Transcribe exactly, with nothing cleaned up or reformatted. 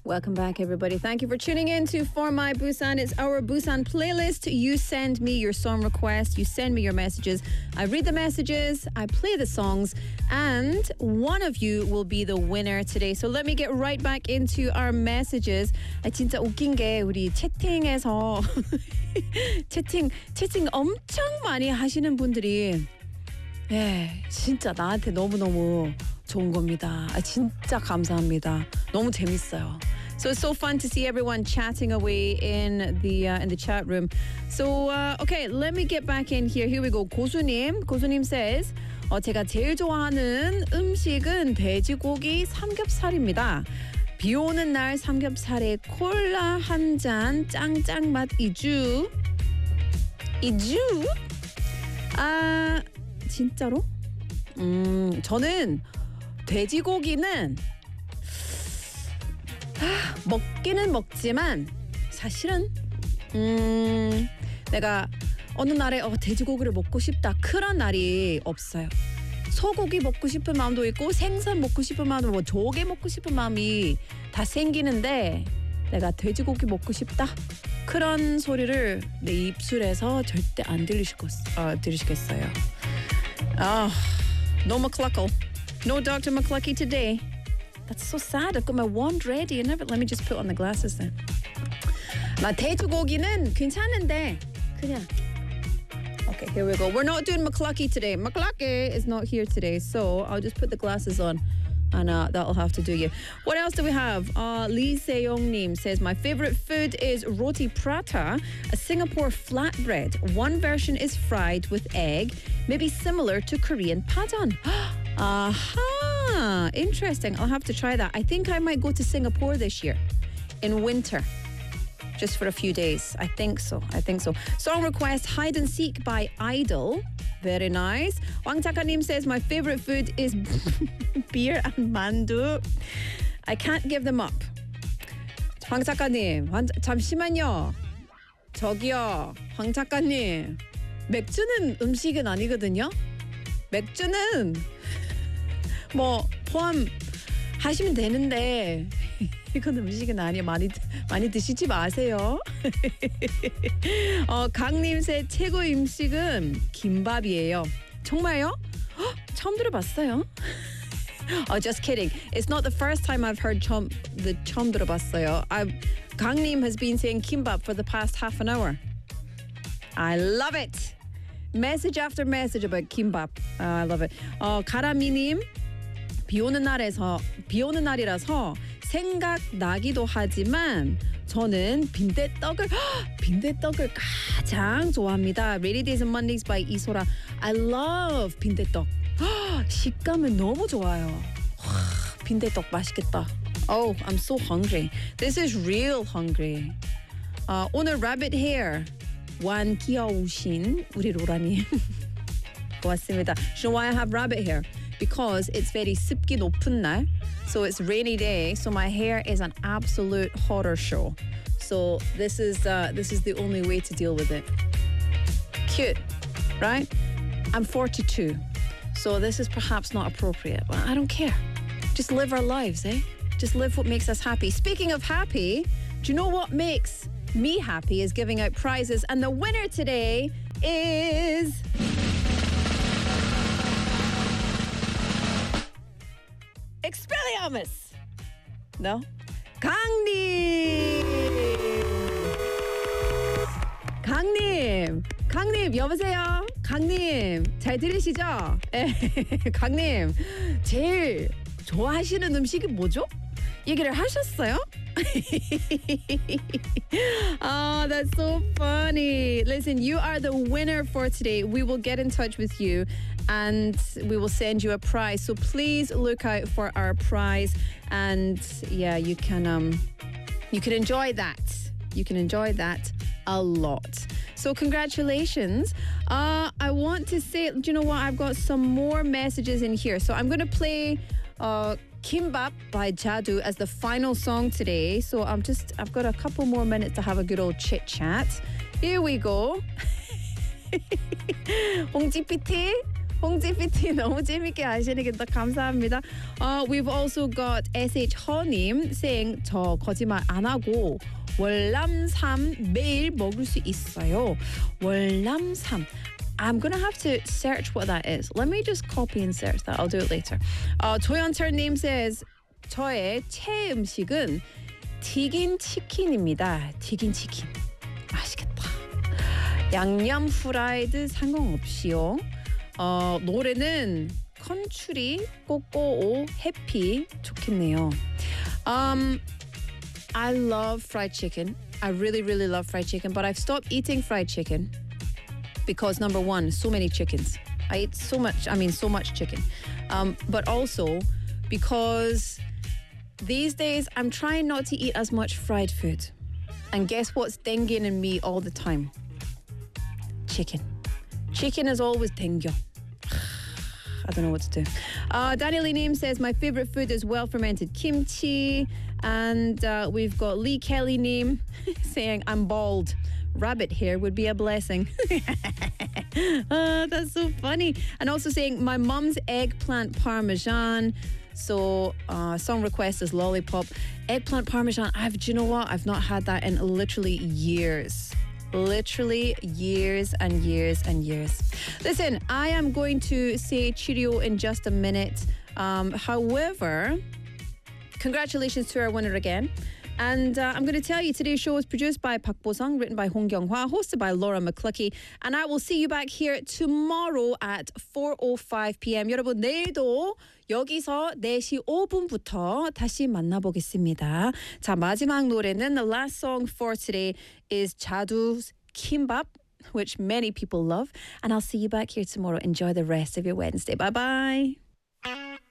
Welcome back, everybody. Thank you for tuning in to For My Busan. It's our Busan playlist. You send me your song request. You send me your messages. I read the messages. I play the songs. And one of you will be the winner today. So let me get right back into our messages. 아, 진짜 웃긴 게 우리 채팅에서 채팅, 채팅 엄청 많이 하시는 분들이 예, 진짜 나한테 너무너무 좋은 겁니다. 아, 진짜 감사합니다. 너무 재밌어요. So it's so fun to see everyone chatting away in the uh, in the chat room. So uh, okay, let me get back in here. Here we go. 고수님, 고수님 says, 어, 제가 제일 좋아하는 음식은 돼지고기 삼겹살입니다. 비 오는 날 삼겹살에 콜라 한 잔 짱짱 맛 이주. 이주? 아, 진짜로? 음, 저는 돼지고기는 아, 먹기는 먹지만 사실은 음, 내가 어느 날에 어, 돼지고기를 먹고 싶다 그런 날이 없어요. 소고기 먹고 싶은 마음도 있고 생선 먹고 싶은 마음도 뭐 조개 먹고 싶은 마음이 다 생기는데 내가 돼지고기 먹고 싶다 그런 소리를 내 입술에서 절대 안 들리시겠, 어, 들으시겠어요. 아, no McCluckle. No Doctor McClucky today. That's so sad. I've got my wand ready. And never, let me just put on the glasses then. 나 돼지고기는 괜찮은데 그냥. Okay, here we go. We're not doing McClucky today. McClucky is not here today, so I'll just put the glasses on. And uh, that'll have to do you. What else do we have? Uh, Lee Se-young-nim says, my favorite food is roti prata, a Singapore flatbread. One version is fried with egg, maybe similar to Korean padan. Aha! Interesting. I'll have to try that. I think I might go to Singapore this year in winter. Just for a few days. I think so. I think so. Song request, Hide and Seek by Idol. Very nice. Wang Chakanim says, my favorite food is beer and mandu. I can't give them up. 황 작가님, 잠시만요. 저기요, 황 작가님. 맥주는 음식은 아니거든요. 맥주는 뭐 포함하시면 되는데 이건 음식은 아니에요. 많이 많이 드시지 마세요. 어, 강님새 최고 음식은 김밥이에요. 정말요? 헉, 처음 들어봤어요. Oh, just kidding. It's not the first time I've heard 처음, the 처음 들어봤어요. I've, 강님 has been saying kimbap for the past half an hour. I love it. Message after message about kimbap. Uh, I love it. 어, 가라미님, 비 오는 날에서 비 오는 날이라서 생각나기도 하지만 저는 빈대떡을 빈대떡을 가장 좋아합니다. Rainy Days and Mondays by 이소라. I love 빈대떡. 식감은 너무 좋아요. 빈대떡 맛있겠다. Oh, I'm so hungry. This is real hungry. 어, 오늘 rabbit hair 완 귀여우신 우리 로라님. 고맙습니다. You know why I have rabbit hair? Because it's very 습기 높은 날. So it's rainy day. So my hair is an absolute horror show. So this is uh, this is the only way to deal with it. Cute, right? I'm forty-two. So this is perhaps not appropriate. But I don't care. Just live our lives, eh? Just live what makes us happy. Speaking of happy, do you know what makes me happy is giving out prizes. And the winner today is... Expelliarmus! No? 강님! 강님! 강님, 여보세요? 강님, 잘 들으시죠? 강님, 제일 좋아하시는 음식이 뭐죠? 얘기를 하셨어요? Oh, that's so funny. Listen, you are the winner for today. We will get in touch with you and we will send you a prize. So please look out for our prize and yeah, you can um you can enjoy that. You can enjoy that a lot. So congratulations. Uh, I want to say, do you know what? I've got some more messages in here. So I'm going to play uh, Kimbap by Jadu as the final song today. So I'm just, I've got a couple more minutes to have a good old chit chat. Here we go. 홍지피티, 홍지피티 너무 재밌게 하시니까 감사합니다. Uh, we've also got 에스에이치 허님 saying 저 거짓말 안 하고 월남삼 매일 먹을 수 있어요. 월남삼. I'm gonna have to search what that is. Let me just copy and search that. I'll do it later. Uh, 조연철 name says 저의 최애 음식은 튀긴 치킨입니다. 튀긴 치킨. 맛있겠다. 양념 프라이드 상관없이요. 어, 노래는 컨츄리 꼬꼬오 해피 좋겠네요. Um, I love fried chicken. I really, really love fried chicken, but I've stopped eating fried chicken because number one, so many chickens. I eat so much, I mean, so much chicken. Um, but also because these days I'm trying not to eat as much fried food. And guess what's 땡기는 in me all the time? Chicken. Chicken is always 땡겨. I don't know what to do. Uh, Daniel Lee Name says, my favorite food is well-fermented kimchi. And uh, we've got Lee Kelly Name saying, I'm bald. Rabbit hair would be a blessing. Oh, that's so funny. And also saying, my mum's eggplant parmesan. So uh, song request is Lollipop. Eggplant parmesan, I've, do you know what? I've not had that in literally years. Literally years and years and years. Listen, I am going to say cheerio in just a minute. Um, however, congratulations to our winner again. And uh, I'm going to tell you, today's show is produced by Park Bo-sung, written by Hong Kyung-hwa, hosted by Laura McCluckey. And I will see you back here tomorrow at four oh five p.m. 여러분, 내일도 여기서 네 시 오 분부터 다시 만나보겠습니다. 자, 마지막 노래는 the last song for today is 자두's Kimbap, which many people love. And I'll see you back here tomorrow. Enjoy the rest of your Wednesday. Bye-bye.